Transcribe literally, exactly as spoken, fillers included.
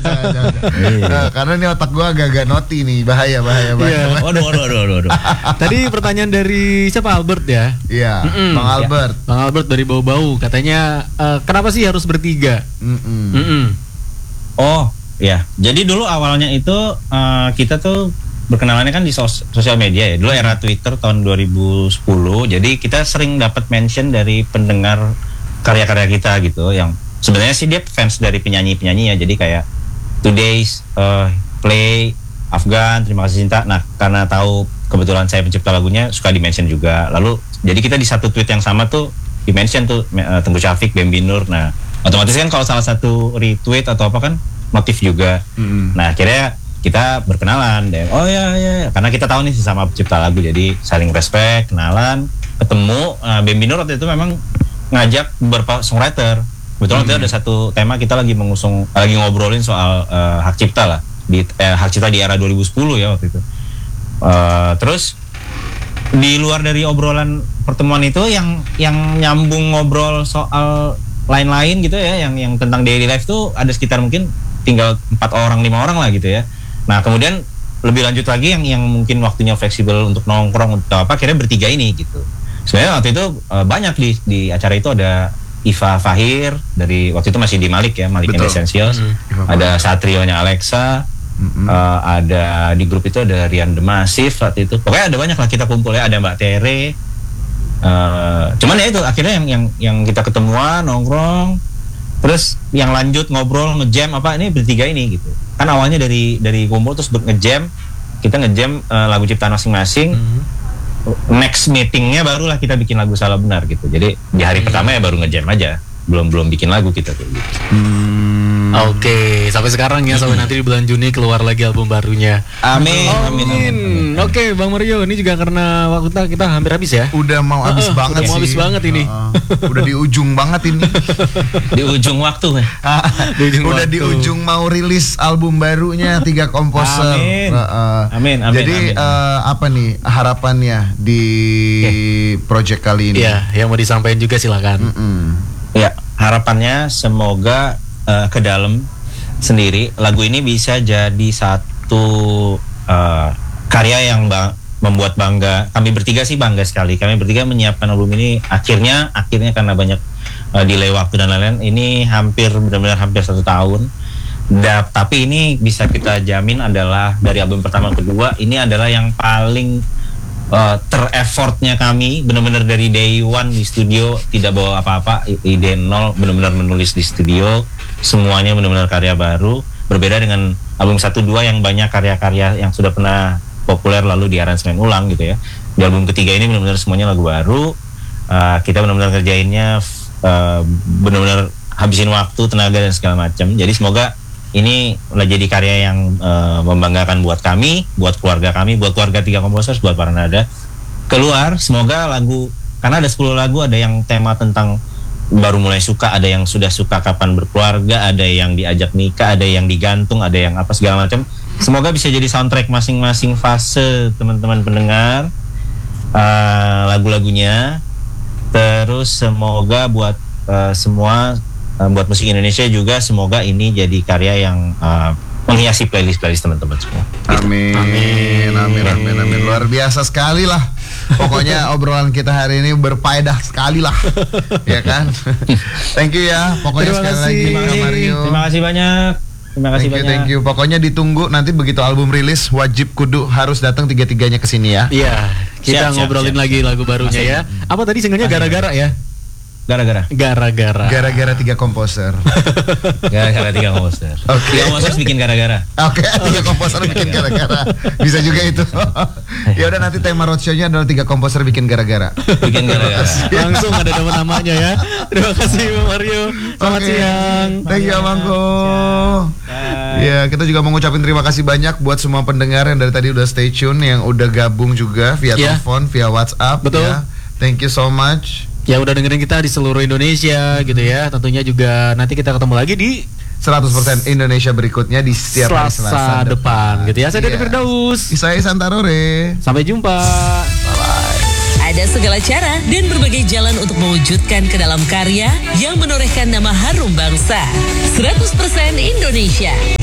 jangan, jangan. Nah, karena ini otak gue agak-agak noti nih, bahaya, bahaya, bahaya. Iya. Waduh, waduh, waduh, waduh. Tadi pertanyaan dari siapa, Albert ya? Iya, Mm-mm. Bang Albert. Ya. Bang Albert dari Bau-Bau katanya uh, kenapa sih harus bertiga? Mm-mm. Mm-mm. Oh, ya. Jadi dulu awalnya itu uh, kita tuh berkenalannya kan di sos- sosial media ya. Dulu era Twitter tahun dua ribu sepuluh. Jadi kita sering dapat mention dari pendengar karya-karya kita gitu, yang sebenarnya sih dia fans dari penyanyi-penyanyi ya. Jadi kayak Today's, uh, Play, Afgan, Terima Kasih Cinta. Nah, karena tahu kebetulan saya pencipta lagunya, suka di-mention juga. Lalu jadi kita di satu tweet yang sama tuh di-mention tuh uh, Tengku Syafiq, Bambi Nur. Nah, otomatis kan kalau salah satu retweet atau apa kan notif juga. Mm-hmm. Nah, akhirnya kita berkenalan deh. Oh ya, ya, ya. Karena kita tahu nih sesama pencipta lagu, jadi saling respect, kenalan, ketemu. Uh, Bambi Nur waktu itu memang ngajak beberapa songwriter. Kebetulan waktu itu ada satu tema kita lagi mengusung, lagi ngobrolin soal uh, hak cipta lah, di eh, hak cipta di era dua ribu sepuluh ya waktu itu. Uh, terus di luar dari obrolan pertemuan itu, yang yang nyambung ngobrol soal lain-lain gitu ya, yang yang tentang daily life tuh ada sekitar mungkin tinggal empat orang lima orang lah gitu ya. Nah kemudian lebih lanjut lagi yang yang mungkin waktunya fleksibel untuk nongkrong atau apa, akhirnya bertiga ini gitu. Sebenarnya waktu itu uh, banyak di di acara itu ada Iva Fahir dari waktu itu masih di Malik ya, Malik and Essentials. Mm-hmm. Ada Satrionya Alexa. Mm-hmm. Uh, ada di grup itu ada Rian The Massive waktu itu. Pokoknya ada banyak lah kita kumpul ya, ada Mbak Tere. Uh, cuman ya itu akhirnya yang yang yang kita ketemuan nongkrong, terus yang lanjut ngobrol ngejam apa ini bertiga ini gitu. Kan awalnya dari dari kumpul terus ngejam, kita ngejam uh, lagu ciptaan masing-masing. Mm-hmm. Next meetingnya barulah kita bikin lagu Salah Benar gitu. Jadi di hari hmm. pertama ya baru ngejam aja, belum belum bikin lagu kita tuh. Gitu. Hmm. Oke, okay. Sampai sekarang ya, sampai hmm. nanti di bulan Juni keluar lagi album barunya. Amin. Oh, amin. amin. amin. Oke, okay, Bang Mario, ini juga karena waktu kita, kita hampir habis ya. Udah mau habis uh, banget udah sih. Mau habis banget ini. Uh, udah di ujung banget ini. Di ujung waktu. di ujung udah waktu. Di ujung mau rilis album barunya Tiga Komposer. Amin. Uh, uh. amin. Amin. Jadi amin. Uh, apa nih harapannya di okay. project kali ini? Iya, yang mau disampaikan juga silakan. Mm-mm. Ya, harapannya semoga uh, ke dalam sendiri lagu ini bisa jadi satu uh, karya yang bang, membuat bangga. Kami bertiga sih bangga sekali. Kami bertiga menyiapkan album ini akhirnya akhirnya karena banyak uh, delay waktu dan lain-lain, ini hampir benar-benar hampir satu tahun. Da, tapi ini bisa kita jamin adalah dari album pertama ke kedua ini adalah yang paling uh, ter-effortnya kami, benar-benar dari day one di studio, tidak bawa apa-apa, ide nol, benar-benar menulis di studio. Semuanya benar-benar karya baru, berbeda dengan album satu dua yang banyak karya-karya yang sudah pernah populer lalu di aransemen ulang gitu ya. Di album ketiga ini benar-benar semuanya lagu baru. Uh, kita benar-benar kerjainnya uh, benar-benar habisin waktu, tenaga dan segala macam. Jadi semoga ini jadi karya yang uh, membanggakan buat kami, buat keluarga kami, buat keluarga Tiga Komposer, buat para nada. Keluar semoga lagu, karena ada sepuluh lagu, ada yang tema tentang baru mulai suka, ada yang sudah suka kapan berkeluarga, ada yang diajak nikah, ada yang digantung, ada yang apa segala macam. Semoga bisa jadi soundtrack masing-masing fase teman-teman pendengar uh, lagu-lagunya. Terus semoga buat uh, semua uh, buat musik Indonesia juga, semoga ini jadi karya yang uh, menghiasi playlist-playlist teman-teman semua. Amin. Amin. Amin. Amin. Amin. Luar biasa sekali lah. Pokoknya obrolan kita hari ini berfaedah sekali lah, ya kan? Thank you ya. Pokoknya terima sekali kasih. lagi Kak Mario. Terima kasih banyak. Terima kasih thank you, banyak. Thank you. Pokoknya ditunggu nanti begitu album rilis, wajib kudu harus datang tiga-tiganya ke sini ya. Iya. Kita siap, ngobrolin siap, lagi siap. lagu barunya Masih. ya. Apa tadi singlenya gara-gara ya? Gara-gara. Gara-gara. Gara-gara Tiga Komposer. Gara-gara Tiga Komposer. Oke. Okay. Tiga Komposer bikin gara-gara. Oke, okay, Tiga Komposer bikin gara-gara. Bisa juga itu. Ya udah, nanti tema roadshow-nya adalah Tiga Komposer bikin gara-gara. Bikin gara-gara. Langsung ada nama namanya ya. Terima kasih Bang Mario. Selamat okay. siang. Thank you Abangku. Ya, kita juga mau ngucapin terima kasih banyak buat semua pendengar yang dari tadi udah stay tune, yang udah gabung juga via yeah. telepon, via WhatsApp. Betul. Ya. Thank you so much. Ya udah dengerin kita di seluruh Indonesia gitu ya. Tentunya juga nanti kita ketemu lagi di seratus persen Indonesia berikutnya di setiap hari Selasa, Selasa depan, depan gitu ya. Saya Dede Firdaus. Saya Santarore. Sampai jumpa. Bye bye. Ada segala cara dan berbagai jalan untuk mewujudkan ke dalam karya yang menorehkan nama harum bangsa. seratus persen Indonesia.